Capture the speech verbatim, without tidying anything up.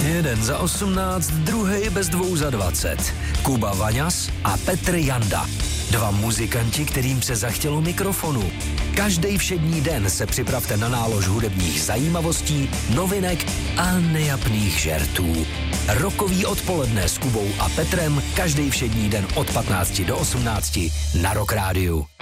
Jeden za osmnáct, druhý bez dvou za dvacet. Kuba Vaňas a Petr Janda. Dva muzikanti, kterým se zachtělo mikrofonu. Každý všední den se připravte na nálož hudebních zajímavostí, novinek a nejapných žertů. Rokový odpoledne s Kubou a Petrem každý všední den od patnácti do osmnácti na Rock Rádiu.